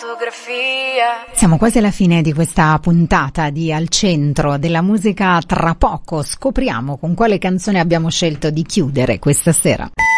fotografia. Siamo quasi alla fine di questa puntata di Al Centro della Musica. Tra poco scopriamo con quale canzone abbiamo scelto di chiudere questa sera.